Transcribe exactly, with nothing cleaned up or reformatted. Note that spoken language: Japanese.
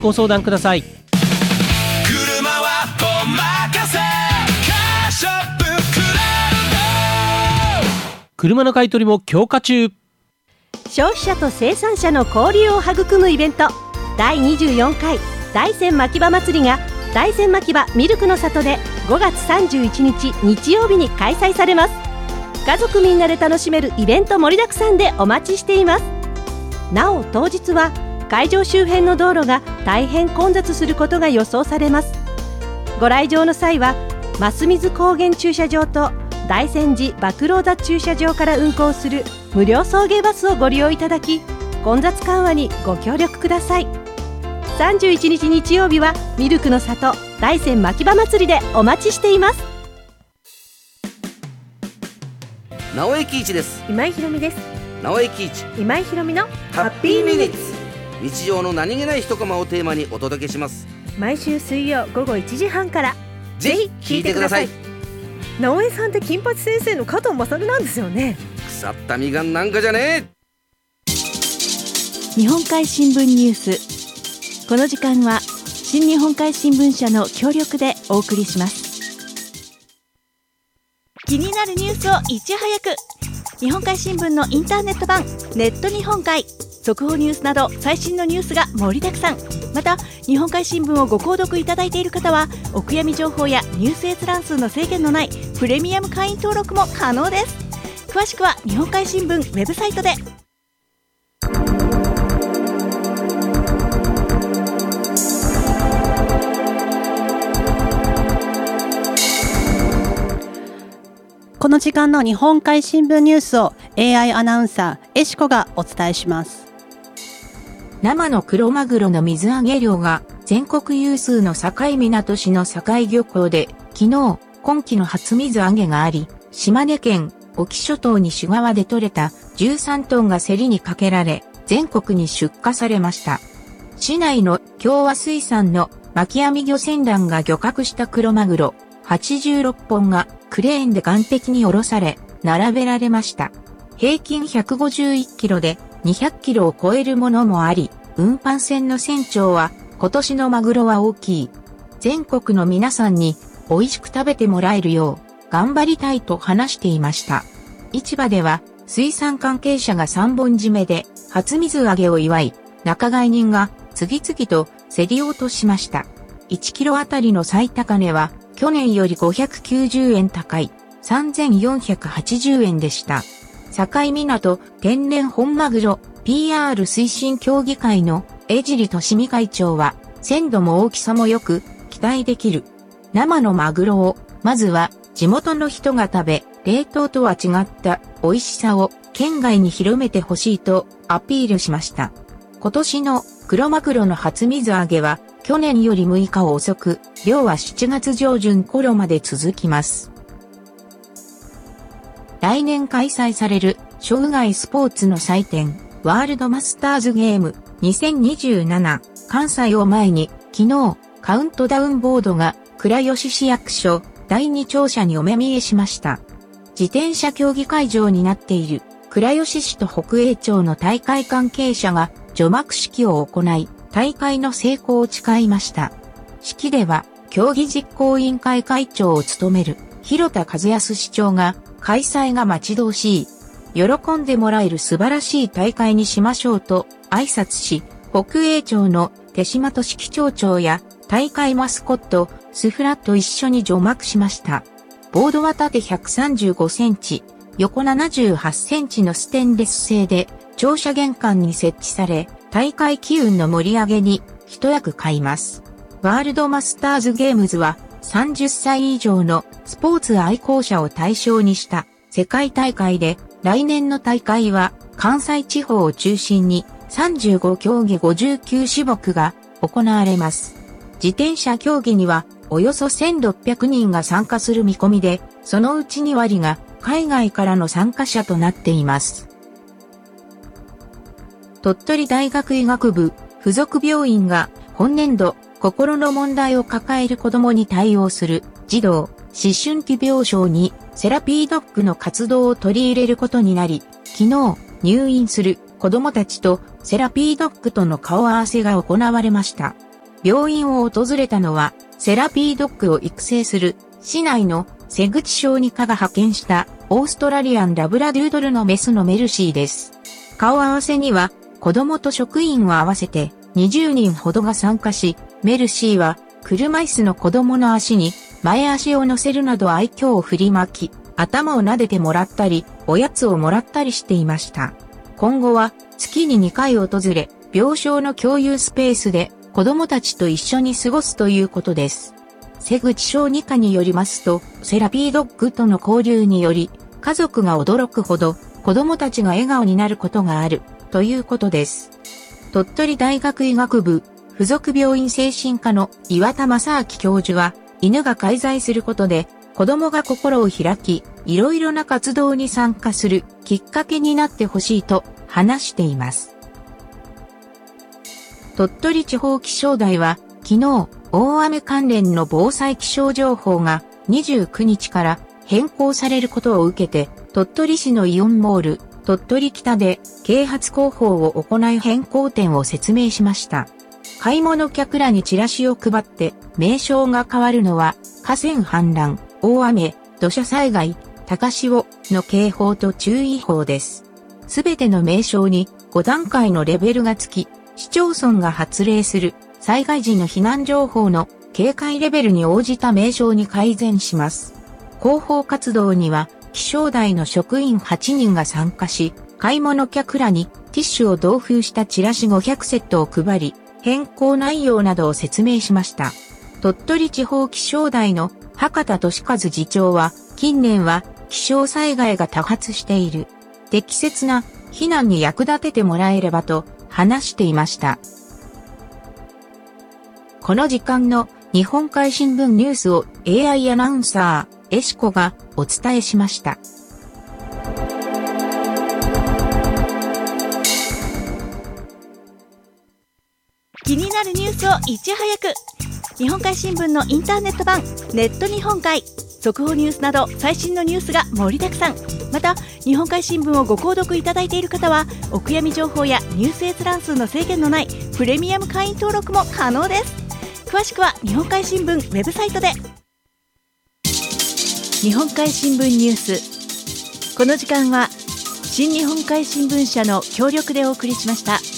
ご相談ください。 車はお任せ、カーショップクラウド。 車の買い取りも強化中。 消費者と生産者の交流を育むイベント、だいにじゅうよんかい大山牧場祭りが大山牧場ミルクの里でごがつさんじゅういちにち日曜日に開催されます。家族みんなで楽しめるイベント盛りだくさんでお待ちしています。なお当日は会場周辺の道路が大変混雑することが予想されます。ご来場の際は増水高原駐車場と大山寺麦老座駐車場から運行する無料送迎バスをご利用いただき、混雑緩和にご協力ください。さんじゅういちにち日曜日はミルクの里大山牧場祭りでお待ちしています。 直江喜一です。 今井ひろみです。 直江喜一、 今井ひろみのハッピーミニッツ。日常の何気ない一コマをテーマにお届けします。 毎週水曜ごごいちじはんからぜひ聞いてください。 直江さんって金八先生の加藤勝なんですよね。 腐ったみがんなんかじゃねえ。 日本海新聞ニュース。この時間は新日本海新聞社の協力でお送りします。気になるニュースをいち早く、日本海新聞のインターネット版ネット日本海、速報ニュースなど最新のニュースが盛りだくさん。また日本海新聞をご購読いただいている方はお悔やみ情報やニュース閲覧数の制限のないプレミアム会員登録も可能です。詳しくは日本海新聞ウェブサイトで。 この時間の日本海新聞ニュースを エーアイ アナウンサーエシコがお伝えします。 生のクロマグロの水揚げ量が全国有数の境港市の境漁港で昨日今季の初水揚げがあり、島根県隠岐諸島西側で取れたじゅうさんトンが競りにかけられ全国に出荷されました。市内の共和水産の巻き網漁船団が漁獲したクロマグロはちじゅうろっぽんがクレーンで岸壁に下ろされ並べられました。平均ひゃくごじゅういちキロでにひゃくキロを超えるものもあり、運搬船の船長は今年のマグロは大きい。全国の皆さんに美味しく食べてもらえるよう頑張りたいと話していました。市場では水産関係者がさんぼん締めで初水揚げを祝い、仲買人が次々と競り落としました。いちキロあたりの最高値は去年よりごひゃくきゅうじゅうえん高いさんぜんよんひゃくはちじゅうえんでした。境港天然本マグロ ピーアール 推進協議会の江尻利美会長は鮮度も大きさもよく期待できる生のマグロをまずは地元の人が食べ冷凍とは違った美味しさを県外に広めてほしいとアピールしました。今年のクロマグロの初水揚げは去年よりむいか遅く、漁はしちがつじょうじゅん頃まで続きます。来年開催される生涯スポーツの祭典ワールドマスターズゲームにせんにじゅうなな関西を前に昨日カウントダウンボードが倉吉市役所だいに庁舎にお目見えしました。自転車競技会場になっている倉吉市と北栄町の大会関係者が除幕式を行い大会の成功を誓いました。式では競技実行委員会会長を務める広田和康市長が開催が待ち遠しい。喜んでもらえる素晴らしい大会にしましょうと挨拶し、北栄町の手島俊樹町長や大会マスコットスフラと一緒に除幕しました。ボードは縦ひゃくさんじゅうごセンチ、横ななじゅうはちセンチのステンレス製で庁舎玄関に設置され、大会機運の盛り上げに一役買います。ワールドマスターズゲームズはさんじゅっさい以上のスポーツ愛好者を対象にした世界大会で、来年の大会は関西地方を中心にさんじゅうごきょうぎごじゅうきゅうしぼくが行われます。自転車競技にはおよそせんろっぴゃくにんが参加する見込みで、そのうちにわりが海外からの参加者となっています。鳥取大学医学部附属病院が本年度心の問題を抱える子どもに対応する児童思春期病床にセラピードッグの活動を取り入れることになり、昨日入院する子どもたちとセラピードッグとの顔合わせが行われました。 病院を訪れたのは、セラピードッグを育成する、市内の瀬口小児科が派遣したオーストラリアンラブラドゥードルのメスのメルシーです。顔合わせには子供と職員を合わせてにじゅうにんほどが参加し、メルシーは車椅子の子供の足に前足を乗せるなど愛嬌を振りまき、頭を撫でてもらったり、おやつをもらったりしていました。今後は月ににかい訪れ、病床の共有スペースで子供たちと一緒に過ごすということです。瀬口小児科によりますと、セラピードッグとの交流により、家族が驚くほど子供たちが笑顔になることがあるということです。鳥取大学医学部附属病院精神科の岩田正明教授は、犬が介在することで子供が心を開き、いろいろな活動に参加するきっかけになってほしいと話しています。鳥取地方気象台は昨日、大雨関連の防災気象情報がにじゅうくにちから変更されることを受けて、鳥取市のイオンモール、鳥取北で啓発広報を行い変更点を説明しました。買い物客らにチラシを配って名称が変わるのは河川氾濫、大雨、土砂災害、高潮の警報と注意報です。すべての名称にごだんかいのレベルがつき、市町村が発令する災害時の避難情報の警戒レベルに応じた名称に改善します。広報活動には気象台の職員はちにんが参加し、買い物客らにティッシュを同封したチラシごひゃくセットを配り、変更内容などを説明しました。鳥取地方気象台の博多俊和次長は、近年は気象災害が多発している。適切な避難に役立ててもらえればと話していました。この時間の日本海新聞ニュースを エーアイ アナウンサー、エシコがお伝えしました。 気になるニュースをいち早く。日本海新聞のインターネット版、ネット日本海。速報ニュースなど最新のニュースが盛りだくさん。また、日本海新聞をご購読いただいている方は、お悔やみ情報やニュース閲覧数の制限のないプレミアム会員登録も可能です。詳しくは日本海新聞ウェブサイトで。日本海新聞ニュース。この時間は、新日本海新聞社の協力でお送りしました。